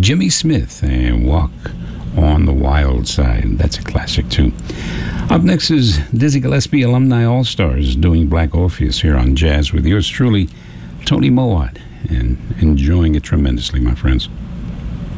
Jimmy Smith and Walk on the Wild Side. That's a classic, too. Up next is Dizzy Gillespie Alumni All-Stars doing Black Orpheus here on Jazz with yours truly, Tony Mowat, and enjoying it tremendously, my friends.